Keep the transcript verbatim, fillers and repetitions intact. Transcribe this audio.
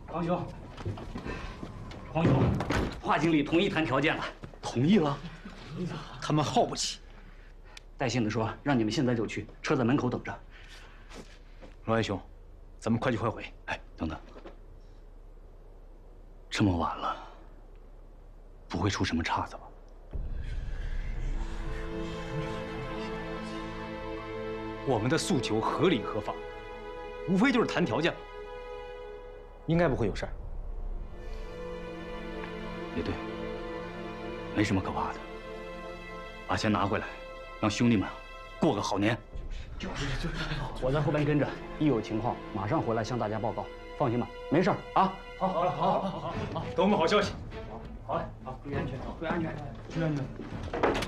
黄兄，黄兄，华经理同意谈条件了。同意了？他们耗不起。带信的说让你们现在就去，车在门口等着。罗元兄，咱们快去快回。哎，等等，这么晚了，不会出什么岔子吧？ 我们的诉求合理合法，无非就是谈条件嘛，应该不会有事儿。 也对，没什么可怕的，把钱拿回来，让兄弟们过个好年。就是就是，我在后边跟着，一有情况马上回来向大家报告。放心吧，没事儿啊。好，好了，好，好，好，好， 等我们好消息。 好，好嘞，好，注意安全，注意安全，注意安全。